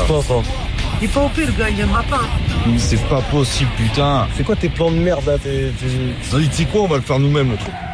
quoi ça? Il faut au pire, le gars, il viendra pas. C'est pas possible, putain. C'est quoi tes plans de merde là? Vas-y, tu sais quoi, on va le faire nous-mêmes le truc.